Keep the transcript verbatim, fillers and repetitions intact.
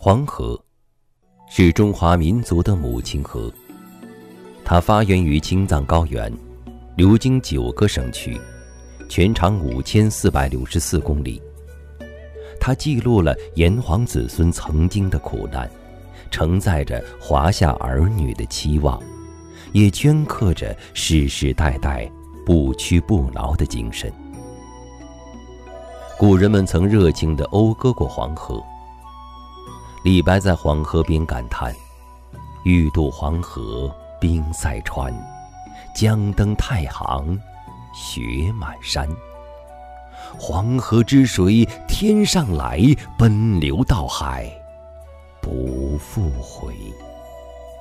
黄河是中华民族的母亲河，它发源于青藏高原，流经九个省区，全长五千四百六十四公里。它记录了炎黄子孙曾经的苦难，承载着华夏儿女的期望，也镌刻着世世代代不屈不挠的精神。古人们曾热情地讴歌过黄河。李白在黄河边感叹：欲渡黄河冰塞川，将登太行雪满山。黄河之水天上来，奔流到海不复回。